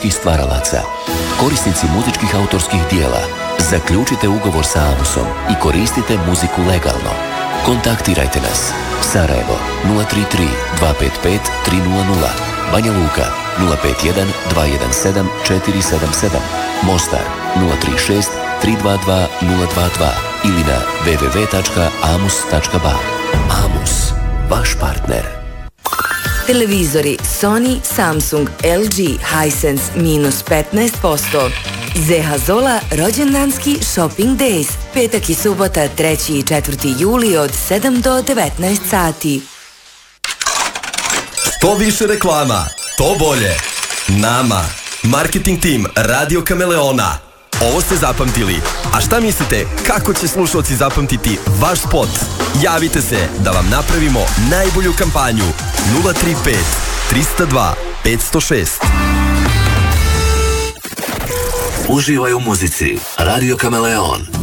muzičkih stvaralaca. Korisnici muzičkih autorskih dijela, zaključite ugovor sa Amusom i koristite muziku legalno. Kontaktirajte nas. Sarajevo 033 255 300, Banja Luka 051 217 477, Mostar 036 322 022 ili na www.amus.ba. Amus, vaš partner. Televizori Sony, Samsung, LG, Hisense -15%. Zeha Zola rođendanski shopping days. Petak i subota 3. i 4. juli od 7 do 19 sati. Što više reklama, to bolje. Nama, marketing tim Radio Kameleona. Ovo ste zapamtili. A šta mislite, kako će slušalci zapamtiti vaš spot? Javite se da vam napravimo najbolju kampanju. 035 302 506. Uživaj u muzici. Radio Kameleon.